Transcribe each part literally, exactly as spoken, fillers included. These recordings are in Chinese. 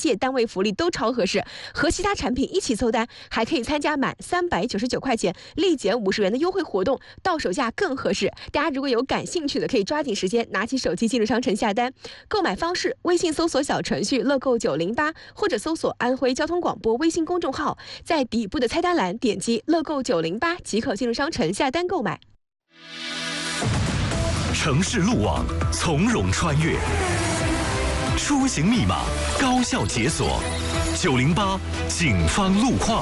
切单位福利都超合适，和其他产品一起凑单，还可以参加满三百九十九块钱立减五十元的优惠活动，到手价更合适。大家如果有感兴趣的，可以抓紧时间拿起手机进入商城下单。购买方式：微信搜索小程序乐购九零八，或者搜索安徽交通广播微信公众号，在底部的菜单栏点击乐购九零八即可进入商城下单购买。 城市路网，从容穿越，出行密码高效解锁。九零八警方路况。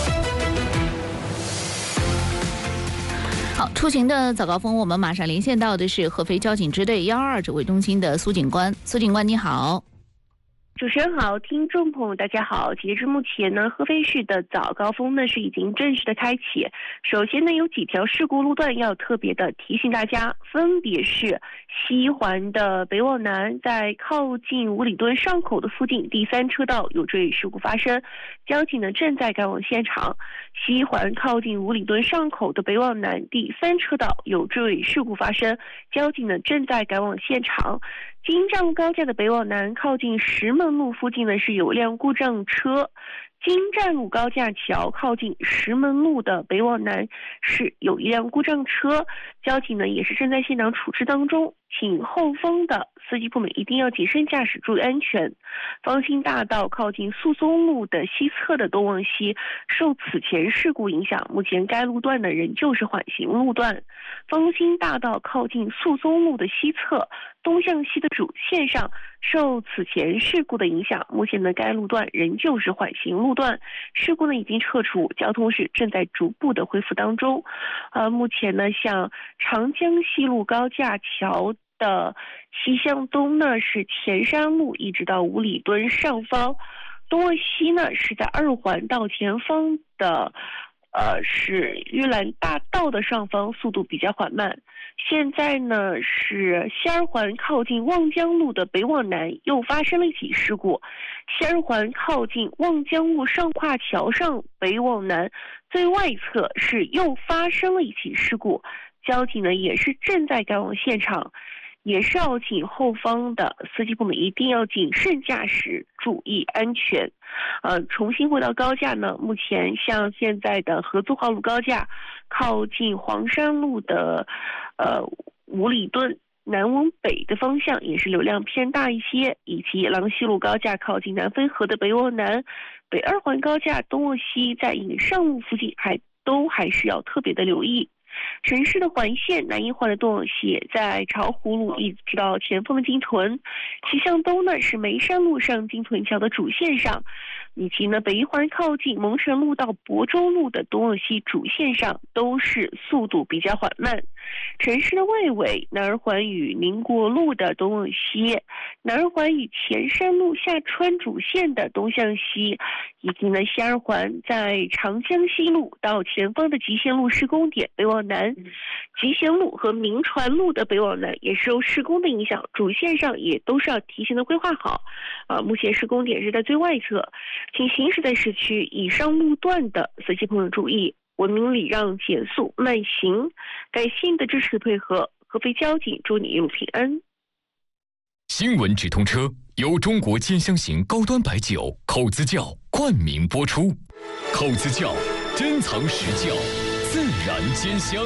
好，出行的早高峰，我们马上连线到的是合肥交警支队幺二二指挥中心的苏警官。苏警官你好。 主持人好，听众朋友大家好。截至目前呢，合肥市的早高峰呢是已经正式的开启。首先呢，有几条事故路段要特别的提醒大家，分别是西环的北往南，在靠近五里墩上口的附近第三车道有追尾事故发生，交警呢正在赶往现场。西环靠近五里墩上口的北往南第三车道有追尾事故发生，交警呢正在赶往现场。京站路高架的北往南靠近石门路附近呢是有辆故障车，京站路高架桥靠近石门路的北往南是有一辆故障车，交警呢也是正在现场处置当中，请后方的司机朋友们一定要谨慎驾驶，注意安全。方兴大道靠近宿松路的西侧的东往西受此前事故影响，目前该路段呢仍旧是缓行路段。方兴大道靠近宿松路的西侧东向西的主线上受此前事故的影响，目前呢该路段仍旧是缓行路段，事故呢已经撤除，交通是正在逐步的恢复当中。呃，目前呢像长江西路高架桥的西向东呢是前山路一直到五里墩上方，东往西呢是在二环到前方的呃，是玉兰大道的上方，速度比较缓慢。现在呢是西二环靠近望江路的北往南又发生了一起事故，西二环靠近望江路上跨桥上北往南最外侧是又发生了一起事故，交警呢也是正在赶往现场，也是要请后方的司机朋友们一定要谨慎驾驶，注意安全。呃，重新回到高架呢，目前像现在的合作化路高架靠近黄山路的呃五里墩南往北的方向也是流量偏大一些，以及郎西路高架靠近南汾河的北往南，北二环高架东往西在引上路附近还都还是要特别的留意。城市的环线南一环的东往西在巢湖路一直到前方的金屯，其向东呢是眉山路上金屯桥的主线上，以及呢北一环靠近蒙神路到亳州路的东往西主线上都是速度比较缓慢。城市的外围南二环与宁国路的东往西，南二环与前山路下川主线的东向西，以及呢西二环在长江西路到前方的集贤路施工点北往南，集贤路和民传路的北往南也受施工的影响，主线上也都是要提前的规划好。啊，目前施工点是在最外侧，请行驶在市区以上路段的司机朋友注意，文明礼让，减速慢行。感谢你的支持配合，合肥交警祝你一路平安。 新闻直通车由中国兼香型高端白酒口子窖冠名播出，口子窖珍藏实窖，自然兼香。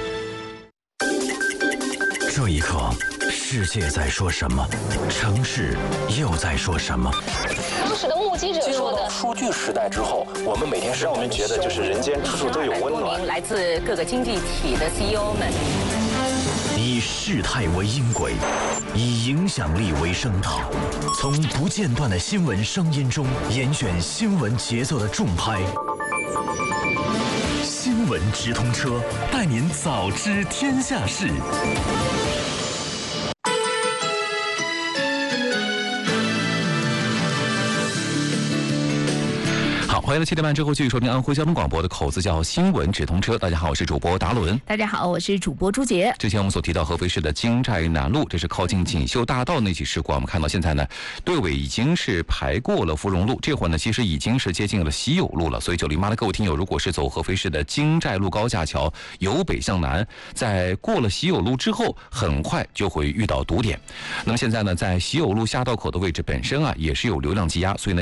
这一刻，世界在说什么？城市又在说什么？ 当时的目击者说的， 数据时代之后，我们每天让我们觉得就是人间处处都有温暖。 来自各个经济体的 C E O 们， 以事态为音轨，以影响力为声道，从不间断的新闻声音中严选新闻节奏的重拍。新闻直通车，带您早知天下事。 好，欢迎来七点半之后继续收听安徽交通广播的口子窖新闻直通车。大家好，我是主播达伦。 大家好，我是主播朱杰。 之前我们所提到合肥市的京寨南路，这是靠近锦绣大道那起事故，我们看到现在呢，队尾已经是排过了芙蓉路，这会儿呢其实已经是接近了西友路了。所以九零八的各位听友，如果是走合肥市的京寨路高架桥由北向南，在过了西友路之后，很快就会遇到堵点。那么现在呢，在西友路下道口的位置本身啊，也是有流量积压，所以呢。